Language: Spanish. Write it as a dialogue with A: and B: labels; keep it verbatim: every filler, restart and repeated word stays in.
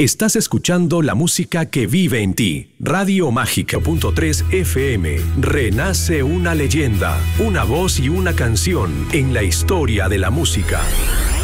A: Estás escuchando la música que vive en ti. Radio Mágica punto tres F M. Renace una leyenda, una voz y una canción en la historia de la música.